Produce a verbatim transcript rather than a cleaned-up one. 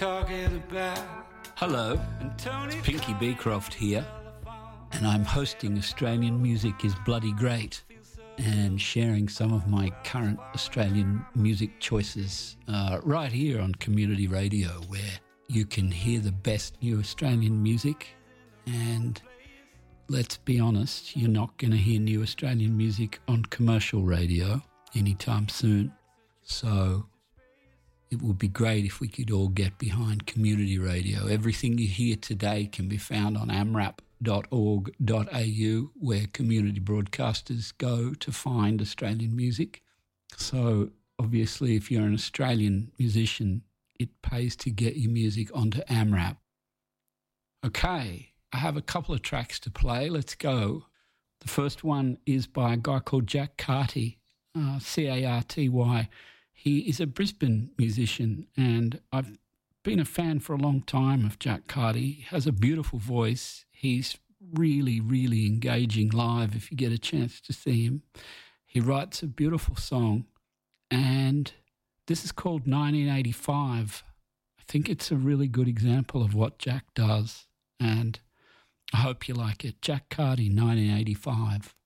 talking about. Hello, Pinky Beecroft here, and I'm hosting Australian Music is Bloody Great and sharing some of my current Australian music choices uh, right here on Community Radio, where you can hear the best new Australian music. And let's be honest, you're not going to hear new Australian music on commercial radio anytime soon. So it would be great if we could all get behind community radio. Everything you hear today can be found on amrap dot org dot a u, where community broadcasters go to find Australian music. So obviously, if you're an Australian musician, it pays to get your music onto AMRAP. Okay, I have a couple of tracks to play. Let's go. The first one is by a guy called Jack Carty, uh, C A R T Y. He is a Brisbane musician, and I've been a fan for a long time of Jack Carty. He has a beautiful voice. He's really, really engaging live if you get a chance to see him. He writes a beautiful song, and this is called nineteen eighty-five. I think it's a really good example of what Jack does, and I hope you like it. Jack Carty, nineteen eighty-five.